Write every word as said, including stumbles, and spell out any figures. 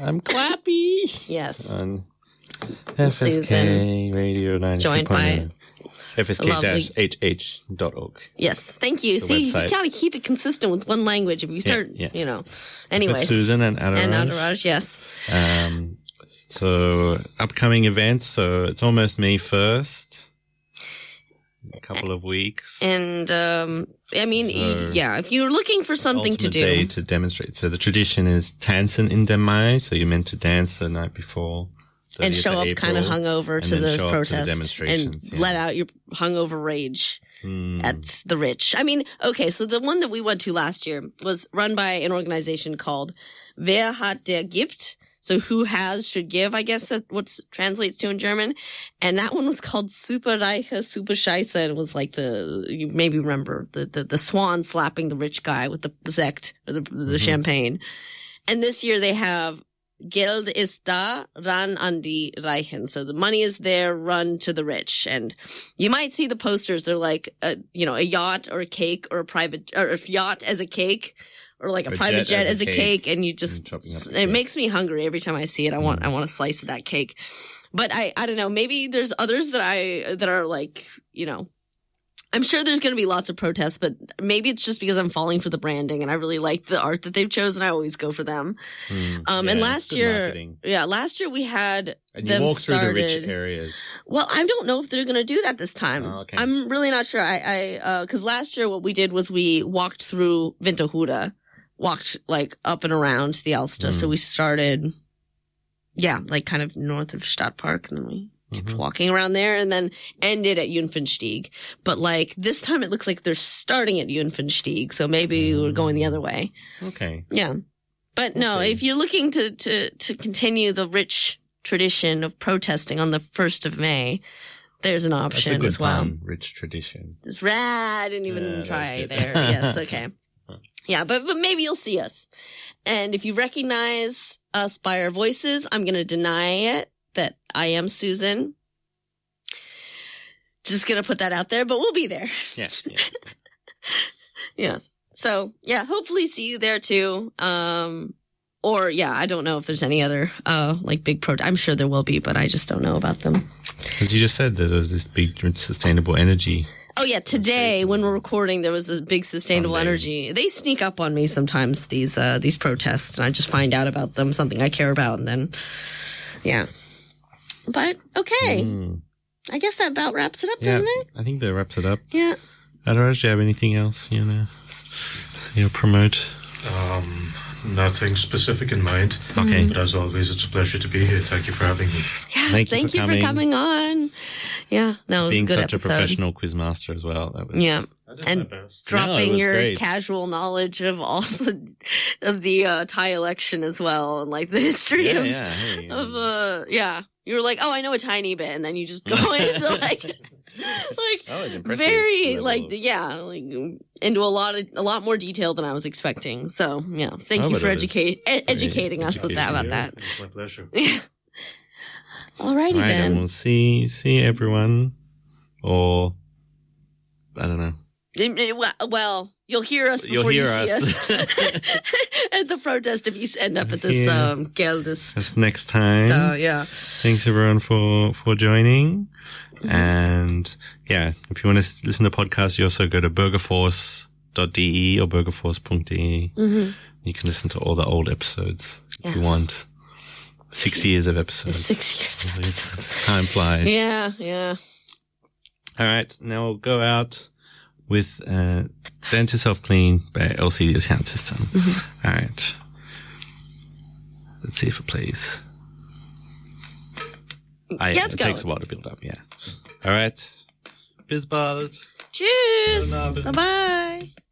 I'm Clappy. Yes. On F S K Susan, Radio ninety-three joined point by nine. F S K H H dot org. Yes, thank you. The See, website. you just gotta keep it consistent with one language. If you start, yeah. you know. Anyways. Susan and Adaraj. And Adaraj, yes. Um, so, upcoming events. So, it's almost May first. A couple of weeks. And, um, I mean, So, yeah, if you're looking for something to ultimate do. day to demonstrate. So, the tradition is Tansen in den Mai. So, you're meant to dance the night before. And show up kind of hungover to the show protest up to the and demonstrations, yeah. let out your hungover rage Mm. at the rich. I mean, okay, so the one that we went to last year was run by an organization called Wer hat der gibt? So who has should give, I guess that's what translates to in German. And that one was called Superreiche, Super Scheiße. And it was like the, you maybe remember the, the, the swan slapping the rich guy with the Sekt or the, the mm-hmm. champagne. And this year they have Geld ist da, ran an die Reichen. So the money is there, run to the rich. And you might see the posters. They're like, a, you know, a yacht or a cake or a private, or a yacht as a cake or like a, a private jet, jet as, as a cake. cake. And you just, and it makes me hungry every time I see it. I want, mm. I want a slice of that cake. But I, I don't know. Maybe there's others that I, that are like, you know, I'm sure there's going to be lots of protests, but maybe it's just because I'm falling for the branding and I really like the art that they've chosen. I always go for them. Mm, um, yeah, and last year, marketing. yeah, last year we had and them you walk started, through the rich areas. Well, I don't know if they're going to do that this time. Oh, okay. I'm really not sure. I, I, uh, cause last year what we did was we walked through Winterhude, walked like up and around the Elster. Mm. So we started, yeah, like kind of north of Stadtpark and then we Mm-hmm. walking around there and then ended at Jungfernstieg. But like this time it looks like they're starting at Jungfernstieg. So maybe mm. we're going the other way. Okay. Yeah. But we'll no, see. If you're looking to, to, to continue the rich tradition of protesting on the first of May, there's an option That's a good as well. Pun, rich tradition. It's rad. I didn't even yeah, try there. Yes. Okay. Yeah. But, but maybe you'll see us. And if you recognize us by our voices, I'm going to deny it. That I am Susan. Just gonna put that out there, but we'll be there. Yeah. Yeah. Yes. So yeah, hopefully see you there too. Um, or yeah, I don't know if there's any other, uh, like big pro, I'm sure there will be, but I just don't know about them. As you just said that there was this big sustainable energy. Oh yeah, today when we're recording, there was this big sustainable Sunday. energy. They sneak up on me sometimes, these, uh, these protests, and I just find out about them, something I care about, and then, yeah. But, okay. Mm. I guess that about wraps it up, yeah, doesn't it? I think that wraps it up. Yeah. Adaraj, do you have anything else you want to promote? Um, nothing specific in mind. Okay. But as always, it's a pleasure to be here. Thank you for having me. Yeah, thank, thank you, for, you for coming. coming on. Yeah, no, it was Being a good such episode. a professional quizmaster as well. That was, yeah. And dropping no, your great. casual knowledge of all the, of the, uh, Thai election as well, and like the history yeah, of, yeah, hey, of, uh, yeah. You were like, oh, I know a tiny bit, and then you just go into like, like oh, it's impressive. very level. like yeah, like into a lot of a lot more detail than I was expecting. So yeah, thank oh, you for educate ed- educating us with that about that. It's my pleasure. Yeah. Alrighty right, then. And we'll see see everyone, or I don't know. Well, you'll hear us You'll before hear you see us. us at the protest if you end up at this yeah. um, Geldest. That's next time. Uh, yeah. Thanks everyone for, for joining. Mm-hmm. And yeah, if you want to listen to podcasts, you also go to burgerforce dot d e or burgerforce dot d e. Mm-hmm. You can listen to all the old episodes if yes. you want. Six years of episodes. Six years of episodes. Time flies. Yeah, yeah. All right, now we'll go out with uh, Dance Yourself Clean by L C D Sound System. Mm-hmm. All right. Let's see if it plays. Ah, yeah, yeah, it's it going. takes a while to build up, yeah. All right. Bis bald. Tschüss. Bye-bye.